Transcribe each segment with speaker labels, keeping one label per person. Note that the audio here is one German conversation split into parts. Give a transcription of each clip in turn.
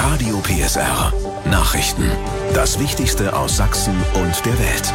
Speaker 1: Radio PSR. Nachrichten. Das Wichtigste aus Sachsen und der Welt.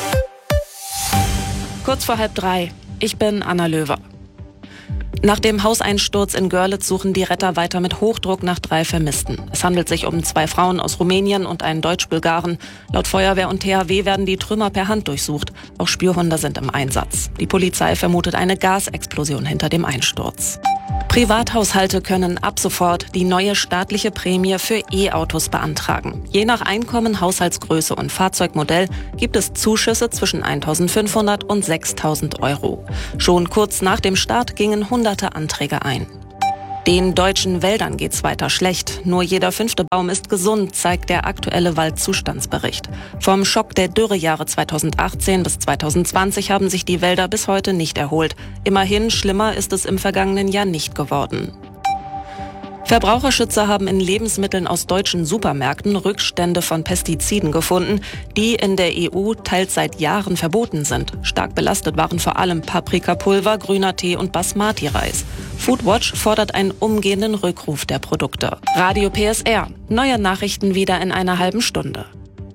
Speaker 2: Kurz vor 2:30. Ich bin Anna Löwer. Nach dem Hauseinsturz in Görlitz suchen die Retter weiter mit Hochdruck nach 3 Vermissten. Es handelt sich um 2 Frauen aus Rumänien und einen Deutsch-Bulgaren. Laut Feuerwehr und THW werden die Trümmer per Hand durchsucht. Auch Spürhunde sind im Einsatz. Die Polizei vermutet eine Gasexplosion hinter dem Einsturz. Privathaushalte können ab sofort die neue staatliche Prämie für E-Autos beantragen. Je nach Einkommen, Haushaltsgröße und Fahrzeugmodell gibt es Zuschüsse zwischen 1.500 und 6.000 Euro. Schon kurz nach dem Start gingen hunderte Anträge ein. Den deutschen Wäldern geht's weiter schlecht. Nur jeder 5. Baum ist gesund, zeigt der aktuelle Waldzustandsbericht. Vom Schock der Dürrejahre 2018 bis 2020 haben sich die Wälder bis heute nicht erholt. Immerhin, schlimmer ist es im vergangenen Jahr nicht geworden. Verbraucherschützer haben in Lebensmitteln aus deutschen Supermärkten Rückstände von Pestiziden gefunden, die in der EU teils seit Jahren verboten sind. Stark belastet waren vor allem Paprikapulver, grüner Tee und Basmati-Reis. Foodwatch fordert einen umgehenden Rückruf der Produkte. Radio PSR. Neue Nachrichten wieder in einer halben Stunde.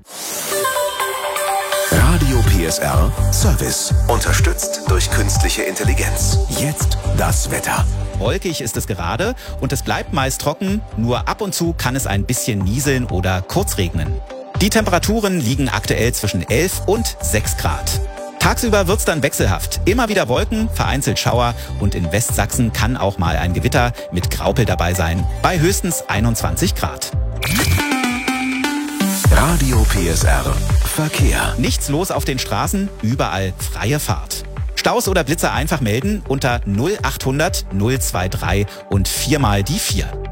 Speaker 1: Radio PSR Service. Unterstützt durch künstliche Intelligenz. Jetzt das Wetter.
Speaker 3: Wolkig ist es gerade und es bleibt meist trocken, nur ab und zu kann es ein bisschen nieseln oder kurz regnen. Die Temperaturen liegen aktuell zwischen 11 und 6 Grad. Tagsüber wird's dann wechselhaft. Immer wieder Wolken, vereinzelt Schauer und in Westsachsen kann auch mal ein Gewitter mit Graupel dabei sein, bei höchstens 21 Grad.
Speaker 1: Radio PSR Verkehr.
Speaker 3: Nichts los auf den Straßen, überall freie Fahrt. Staus oder Blitzer einfach melden unter 0800 023 und 4 mal die 4.